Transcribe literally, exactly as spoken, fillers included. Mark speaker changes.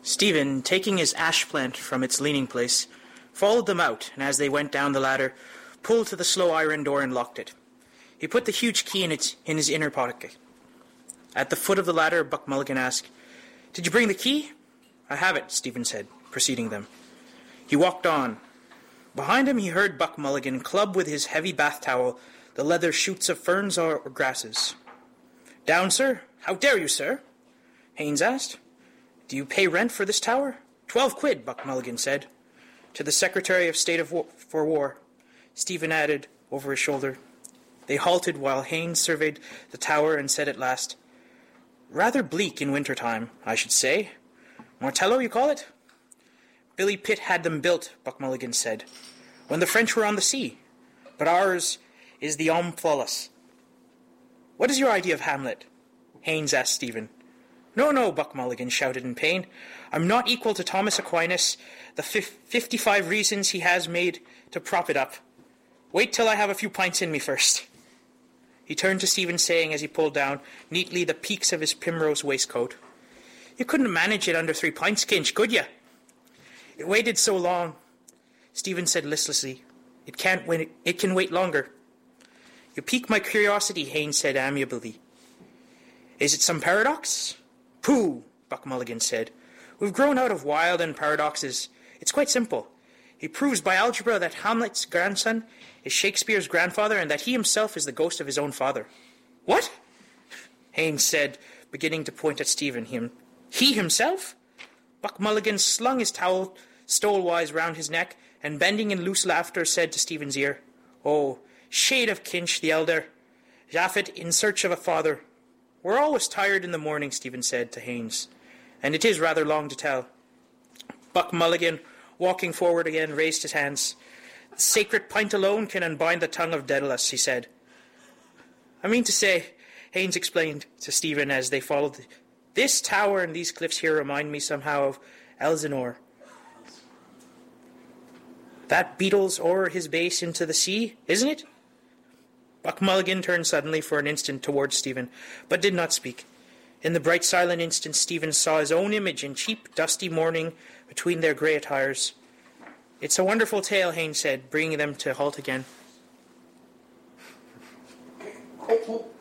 Speaker 1: Stephen, taking his ash plant from its leaning place, followed them out, and as they went down the ladder, pulled to the slow iron door and locked it. He put the huge key in, its, in his inner pocket. At the foot of the ladder, Buck Mulligan asked, "Did you bring the key?" "I have it," Stephen said, preceding them. He walked on. Behind him he heard Buck Mulligan club with his heavy bath towel the leather shoots of ferns or, or grasses. "Down, sir? How dare you, sir?" Haines asked. "Do you pay rent for this tower?" Twelve quid, Buck Mulligan said. To the Secretary of State of War, for War, Stephen added, over his shoulder. They halted while Haines surveyed the tower and said at last, "Rather bleak in winter time, I should say. Martello, you call it?" "Billy Pitt had them built," Buck Mulligan said, "when the French were on the sea. But ours is the Omphallus." "What is your idea of Hamlet?" Haines asked Stephen. "No, no," Buck Mulligan shouted in pain. "I'm not equal to Thomas Aquinas, the fif- fifty-five reasons he has made to prop it up. Wait till I have a few pints in me first." He turned to Stephen, saying as he pulled down neatly the peaks of his primrose waistcoat, "You couldn't manage it under three pints, Kinch, could you?" "It waited so long," Stephen said listlessly. It can't wait, it can wait longer." "You pique my curiosity," Haines said amiably. "Is it some paradox?" "Pooh," Buck Mulligan said. "We've grown out of wild and paradoxes. It's quite simple. He proves by algebra that Hamlet's grandson is Shakespeare's grandfather and that he himself is the ghost of his own father." "What?" Haines said, beginning to point at Stephen. Him, he himself? Buck Mulligan slung his towel stolewise round his neck and, bending in loose laughter, said to Stephen's ear, "Oh, shade of Kinch the elder, Japhet in search of a father." "We're always tired in the morning," Stephen said to Haines, "and it is rather long to tell." Buck Mulligan, walking forward again, raised his hands. "The sacred pint alone can unbind the tongue of Daedalus," he said. "I mean to say," Haines explained to Stephen as they followed, "this tower and these cliffs here remind me somehow of Elsinore. That beetles o'er his base into the sea, isn't it?" Buck Mulligan turned suddenly for an instant towards Stephen, but did not speak. In the bright silent instant Stephen saw his own image in cheap, dusty mourning between their grey attires. "It's a wonderful tale," Haines said, bringing them to halt again.